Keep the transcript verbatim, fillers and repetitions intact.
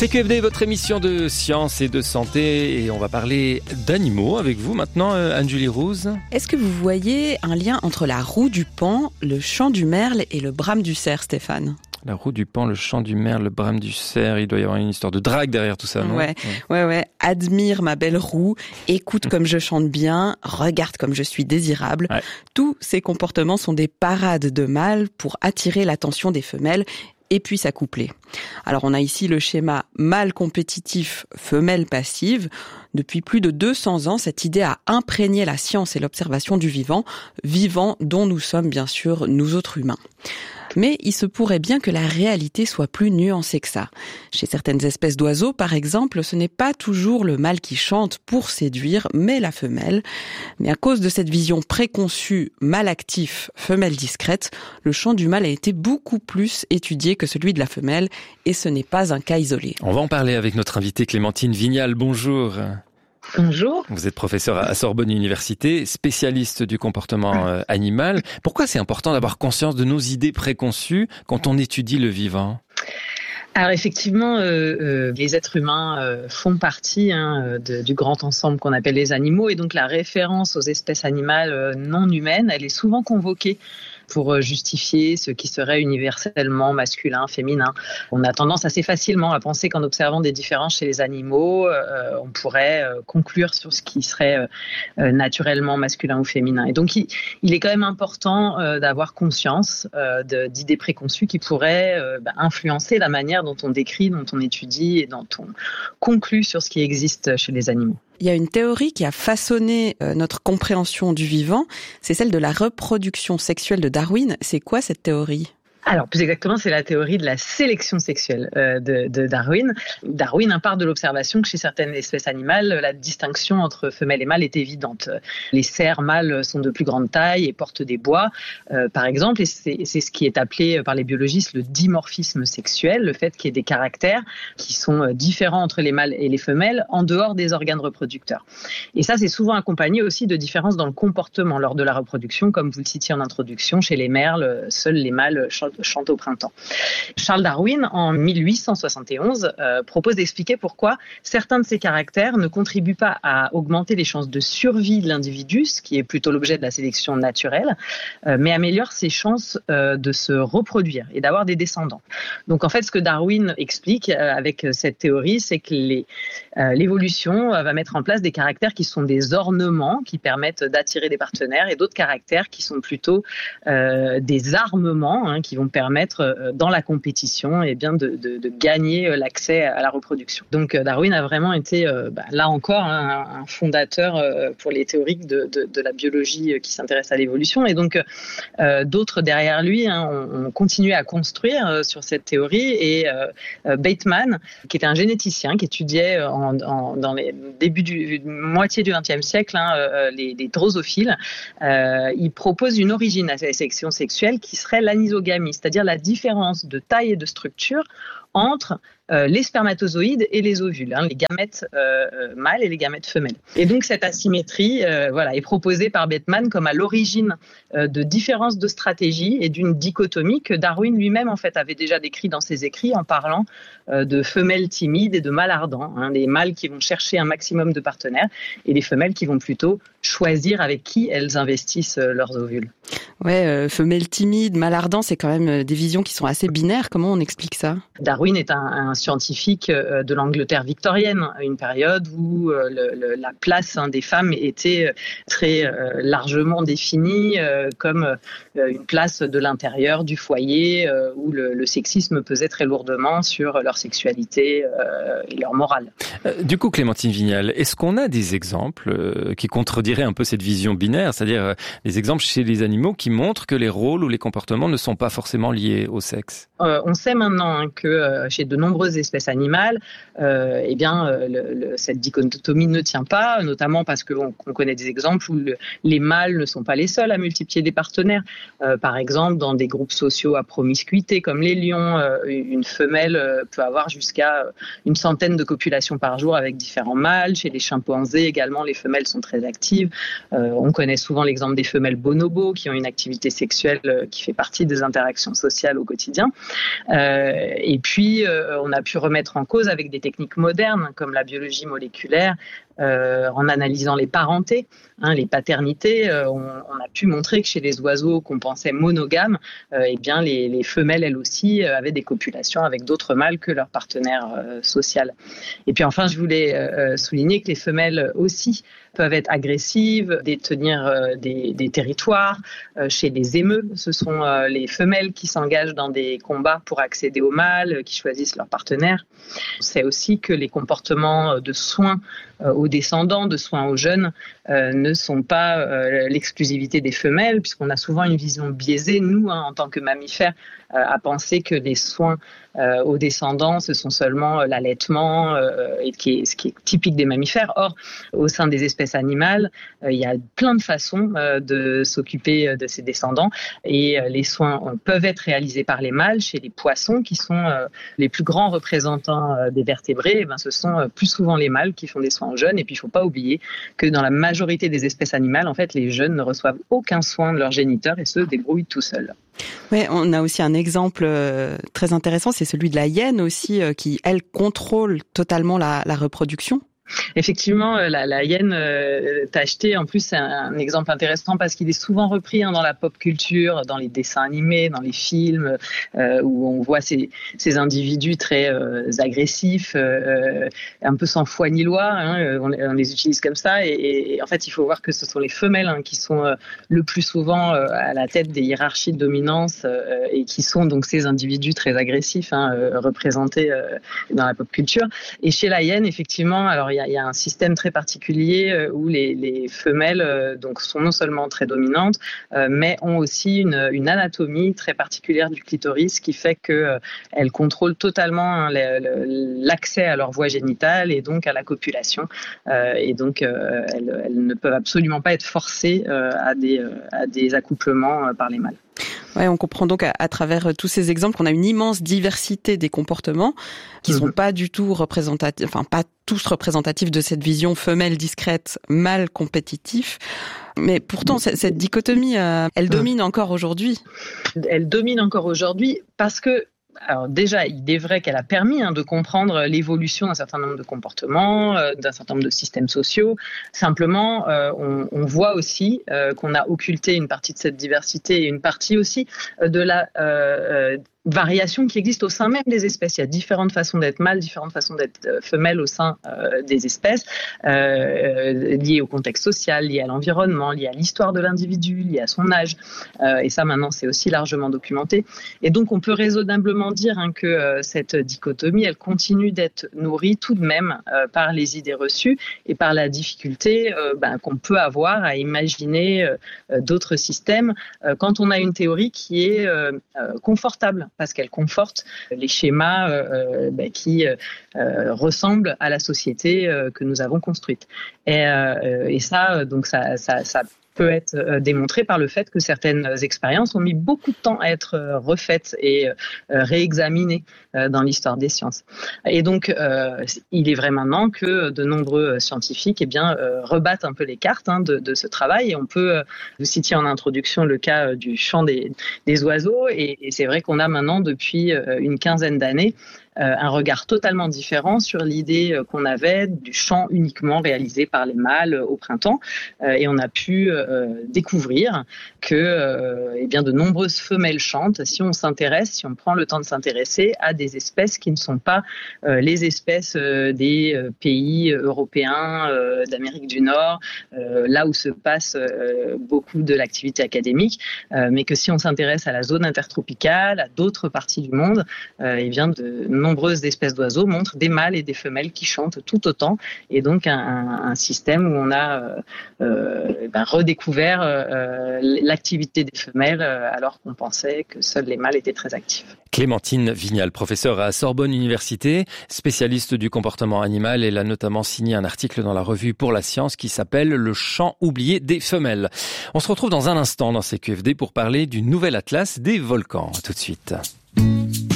C Q F D, votre émission de science et de santé, et on va parler d'animaux avec vous maintenant, Anne-Julie Rouse. Est-ce que vous voyez un lien entre la roue du paon, le chant du merle et le brame du cerf, Stéphane ? La roue du paon, le chant du merle, le brame du cerf, il doit y avoir une histoire de drague derrière tout ça, non ? Ouais, ouais, ouais, ouais. Admire ma belle roue, écoute comme je chante bien, regarde comme je suis désirable. Ouais. Tous ces comportements sont des parades de mâles pour attirer l'attention des femelles et puis s'accoupler. Alors on a ici le schéma mâle compétitif, femelle passive. Depuis plus de deux cents ans, cette idée a imprégné la science et l'observation du vivant, vivant dont nous sommes bien sûr nous autres humains. Mais il se pourrait bien que la réalité soit plus nuancée que ça. Chez certaines espèces d'oiseaux, par exemple, ce n'est pas toujours le mâle qui chante pour séduire, mais la femelle. Mais à cause de cette vision préconçue mâle actif, femelle discrète, le chant du mâle a été beaucoup plus étudié que celui de la femelle, et ce n'est pas un cas isolé. On va en parler avec notre invitée Clémentine Vignal. Bonjour. Bonjour. Vous êtes professeur à Sorbonne Université, spécialiste du comportement euh, animal. Pourquoi c'est important d'avoir conscience de nos idées préconçues quand on étudie le vivant ? Alors effectivement, euh, euh, les êtres humains euh, font partie hein, de, du grand ensemble qu'on appelle les animaux, et donc la référence aux espèces animales euh, non humaines, elle est souvent convoquée pour justifier ce qui serait universellement masculin, féminin. On a tendance assez facilement à penser qu'en observant des différences chez les animaux, euh, on pourrait euh, conclure sur ce qui serait euh, naturellement masculin ou féminin. Et donc, il, il est quand même important euh, d'avoir conscience euh, de, d'idées préconçues qui pourraient euh, bah, influencer la manière dont on décrit, dont on étudie et dont on conclut sur ce qui existe chez les animaux. Il y a une théorie qui a façonné euh, notre compréhension du vivant, c'est celle de la reproduction sexuelle de Darwin. C'est quoi cette théorie ? Alors, plus exactement, c'est la théorie de la sélection sexuelle euh, de, de Darwin. Darwin part de l'observation que chez certaines espèces animales, la distinction entre femelles et mâles est évidente. Les cerfs mâles sont de plus grande taille et portent des bois, euh, par exemple, et c'est, c'est ce qui est appelé par les biologistes le dimorphisme sexuel, le fait qu'il y ait des caractères qui sont différents entre les mâles et les femelles en dehors des organes reproducteurs. Et ça, c'est souvent accompagné aussi de différences dans le comportement lors de la reproduction, comme vous le citiez en introduction, chez les merles, seuls les mâles chante au printemps. Charles Darwin, en mille huit cent soixante et onze, euh, propose d'expliquer pourquoi certains de ces caractères ne contribuent pas à augmenter les chances de survie de l'individu, ce qui est plutôt l'objet de la sélection naturelle, euh, mais améliore ses chances euh, de se reproduire et d'avoir des descendants. Donc en fait, ce que Darwin explique euh, avec cette théorie, c'est que les, euh, l'évolution euh, va mettre en place des caractères qui sont des ornements, qui permettent d'attirer des partenaires, et d'autres caractères qui sont plutôt euh, des armements, hein, qui vont permettre dans la compétition eh bien, de, de, de gagner l'accès à la reproduction. Donc Darwin a vraiment été, bah, là encore, un, un fondateur pour les théoriques de, de, de la biologie qui s'intéresse à l'évolution. Et donc euh, d'autres derrière lui hein, ont, ont continué à construire sur cette théorie. Et euh, Bateman, qui était un généticien qui étudiait en, en, dans les débuts du moitié du vingtième siècle hein, les, les drosophiles, euh, il propose une origine à la sélection sexuelle qui serait l'anisogamie, c'est-à-dire la différence de taille et de structure entre euh, les spermatozoïdes et les ovules, hein, les gamètes euh, mâles et les gamètes femelles. Et donc cette asymétrie euh, voilà, est proposée par Bateman comme à l'origine euh, de différences de stratégie et d'une dichotomie que Darwin lui-même en fait avait déjà décrit dans ses écrits en parlant euh, de femelles timides et de mâles ardents, hein, les mâles qui vont chercher un maximum de partenaires et les femelles qui vont plutôt choisir avec qui elles investissent euh, leurs ovules. Ouais, euh, femelles timides, mâles ardents, c'est quand même des visions qui sont assez binaires. Comment on explique ça ? Darwin est un, un scientifique de l'Angleterre victorienne, une période où le, le, la place hein, des femmes était très euh, largement définie euh, comme euh, une place de l'intérieur du foyer euh, où le, le sexisme pesait très lourdement sur leur sexualité euh, et leur morale. Euh, du coup, Clémentine Vignal, est-ce qu'on a des exemples euh, qui contrediraient un peu cette vision binaire, c'est-à-dire euh, des exemples chez les animaux qui montrent que les rôles ou les comportements ne sont pas forcément liés au sexe ? euh, On sait maintenant hein, que euh, chez de nombreuses espèces animales, euh, eh bien, euh, le, le, cette dichotomie ne tient pas, notamment parce qu'on on connaît des exemples où le, les mâles ne sont pas les seuls à multiplier des partenaires. Euh, par exemple, dans des groupes sociaux à promiscuité, comme les lions, euh, une femelle euh, peut avoir jusqu'à une centaine de copulations par jour avec différents mâles. Chez les chimpanzés également, les femelles sont très actives. Euh, on connaît souvent l'exemple des femelles bonobos qui ont une activité sexuelle euh, qui fait partie des interactions sociales au quotidien. Euh, et puis, euh, on on a pu remettre en cause avec des techniques modernes comme la biologie moléculaire, euh, en analysant les parentés, hein, les paternités. Euh, on, on a pu montrer que chez les oiseaux qu'on pensait monogames, euh, eh bien les, les femelles, elles aussi, euh, avaient des copulations avec d'autres mâles que leur partenaire euh, social. Et puis enfin, je voulais euh, souligner que les femelles aussi peuvent être agressives, détenir euh, des, des territoires. Euh, chez les émeux, ce sont euh, les femelles qui s'engagent dans des combats pour accéder aux mâles, euh, qui choisissent leur partenaire. C'est aussi que les comportements de soins euh, aux descendants, de soins aux jeunes, euh, ne sont pas euh, l'exclusivité des femelles, puisqu'on a souvent une vision biaisée, nous, hein, en tant que mammifères, euh, à penser que les soins euh, aux descendants, ce sont seulement l'allaitement, euh, et qui est, ce qui est typique des mammifères. Or, au sein des espèces animales, euh, il y a plein de façons euh, de s'occuper de ces descendants, et euh, les soins euh, peuvent être réalisés par les mâles. Chez les poissons, qui sont euh, les plus grands représentants euh, des vertébrés, eh ben, ce sont euh, plus souvent les mâles qui font des soins aux jeunes. Et puis, il ne faut pas oublier que dans la majorité des espèces animales, en fait, les jeunes ne reçoivent aucun soin de leur géniteur et se débrouillent tout seuls. Ouais, on a aussi un exemple euh, très intéressant, c'est celui de la hyène aussi, euh, qui, elle, contrôle totalement la, la reproduction. Effectivement, la, la hyène euh, tachetée, en plus, c'est un, un exemple intéressant parce qu'il est souvent repris hein, dans la pop culture, dans les dessins animés, dans les films, euh, où on voit ces, ces individus très euh, agressifs, euh, un peu sans foi ni loi, hein, on, on les utilise comme ça. Et, et en fait, il faut voir que ce sont les femelles hein, qui sont euh, le plus souvent euh, à la tête des hiérarchies de dominance euh, et qui sont donc ces individus très agressifs hein, euh, représentés euh, dans la pop culture. Et chez la hyène, effectivement, alors il y a Il y a un système très particulier où les, les femelles donc, sont non seulement très dominantes, mais ont aussi une, une anatomie très particulière du clitoris qui fait qu'elles contrôlent totalement l'accès à leur voie génitale et donc à la copulation. Et donc, elles, elles ne peuvent absolument pas être forcées à des, à des accouplements par les mâles. Ouais, on comprend donc à, à travers tous ces exemples qu'on a une immense diversité des comportements qui mmh. sont pas du tout représentatifs, enfin pas tous représentatifs de cette vision femelle discrète, mâle compétitif. Mais pourtant, cette dichotomie, euh, elle domine encore aujourd'hui. Elle domine encore aujourd'hui parce que alors déjà, il est vrai qu'elle a permis hein, de comprendre l'évolution d'un certain nombre de comportements, euh, d'un certain nombre de systèmes sociaux. Simplement, euh, on, on voit aussi euh, qu'on a occulté une partie de cette diversité et une partie aussi euh, de la euh, variation qui existe au sein même des espèces. Il y a différentes façons d'être mâle, différentes façons d'être femelle au sein euh, des espèces, euh, liées au contexte social, liées à l'environnement, liées à l'histoire de l'individu, liées à son âge. Euh, et ça, maintenant, c'est aussi largement documenté. Et donc, on peut raisonnablement dire hein, que euh, cette dichotomie, elle continue d'être nourrie tout de même euh, par les idées reçues et par la difficulté euh, ben, qu'on peut avoir à imaginer euh, d'autres systèmes euh, quand on a une théorie qui est euh, euh, confortable, parce qu'elle conforte les schémas euh, ben, qui euh, ressemblent à la société euh, que nous avons construite. Et, euh, et ça, donc ça, ça, ça peut être démontré par le fait que certaines expériences ont mis beaucoup de temps à être refaites et réexaminées dans l'histoire des sciences. Et donc, euh, il est vrai maintenant que de nombreux scientifiques eh bien, euh, rebattent un peu les cartes hein, de, de ce travail. Et on peut, euh, vous citiez en introduction le cas du chant des, des oiseaux. Et, et c'est vrai qu'on a maintenant, depuis une quinzaine d'années, Euh, un regard totalement différent sur l'idée euh, qu'on avait du chant uniquement réalisé par les mâles euh, au printemps. Euh, et on a pu euh, découvrir que euh, eh bien, de nombreuses femelles chantent si on s'intéresse, si on prend le temps de s'intéresser à des espèces qui ne sont pas euh, les espèces euh, des euh, pays européens, euh, d'Amérique du Nord, euh, là où se passe euh, beaucoup de l'activité académique, euh, mais que si on s'intéresse à la zone intertropicale, à d'autres parties du monde, euh, eh bien de nombreuses espèces d'oiseaux montrent des mâles et des femelles qui chantent tout autant, et donc un, un système où on a euh, euh, ben, redécouvert euh, l'activité des femelles euh, alors qu'on pensait que seuls les mâles étaient très actifs. Clémentine Vignal, professeure à Sorbonne Université, spécialiste du comportement animal, elle a notamment signé un article dans la revue Pour la Science qui s'appelle « Le chant oublié des femelles ». On se retrouve dans un instant dans C Q F D pour parler du nouvel atlas des volcans. À tout de suite.